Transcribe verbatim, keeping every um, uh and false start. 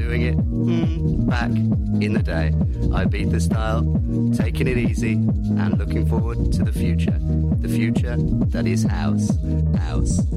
doing it hmm, back in the day. I beat the style, taking it easy, and looking forward to the future. The future that is house. House.